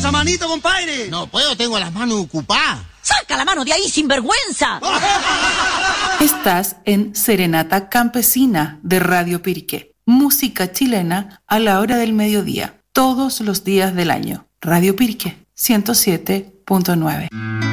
esa manito, compadre. No puedo, tengo las manos ocupadas. ¡Saca la mano de ahí, sinvergüenza! Estás en Serenata Campesina de Radio Piriqué. Música chilena a la hora del mediodía, todos los días del año. Radio Piriqué, 107.9.